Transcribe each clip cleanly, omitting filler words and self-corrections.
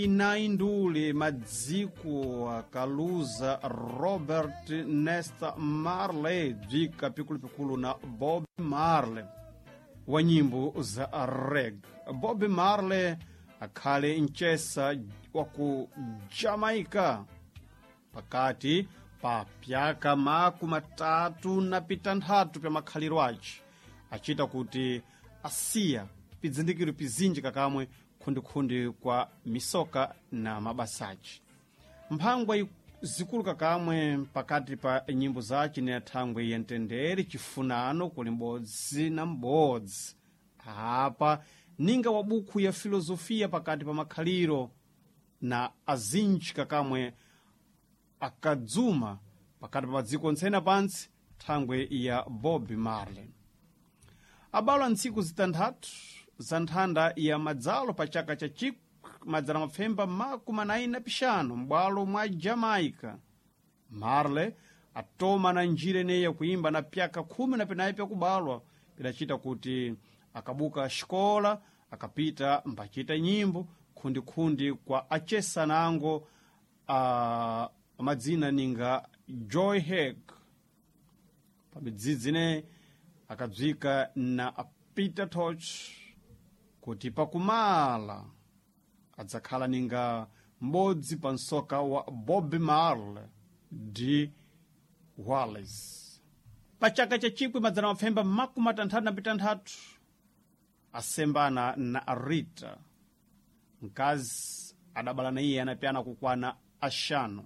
inaindule madziko akaluza Robert Nesta Marley bzika pikulu na Bob Marley wa nyimbo za reggae. Bob Marley akhale mchesa wa ku Jamaica pakati pa pyaka makumatatu na pitanthatu pya makhaliro ace achita kuti asiya pidzindikiro pizinji kakamwe khundikhundi kwa misoka na mabasaci. Mphangwa zikulu kakamwe pakati pa nyimbo zace ni athangwe ya ntendere chifunano kuli m'bodzi na m'bodzi. Apa ninga wa buku ya filosofia pakati pa makhaliro na azinji kakamwe akadzuma pakati pa madziko ntsena pansi thangwe ya Bob Marley. Abalo ntsiku zitanthatu za nthanda ya madzalo pa chaka cha madzana mapfemba makumanai pixano m'bwalo mwa Jamaica. Marley atoma na njira ineyi ya kuimba na pyaka 10 pya kubalwa pidacita kuti akabuka xikola akapita mbacita nyimbo khundikhundi kwa acesanango madzina ninga Joy Hegg. Pamidzidzine akabzika na Peter Tosh kuti pakumala adzakhala ninga m'bodzi pa nsoka wa Bob Marley D. Wallace. Pa chaka cha madzana mapfemba makumatanthatu na pitanthatu asembana na Rita, mkazi adabala na iye anapyana kukwana axano.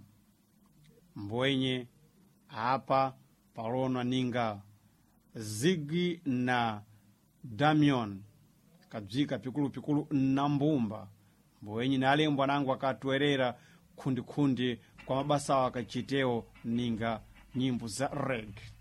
Mbwenye apa palonwa ninga Ziggy na Damian kabzika pikulu na mbumba. Mbwenye na alembwa nangu akatwerera khundikhundi kwa mabasa wakachiteo ninga nyimbo za reggae.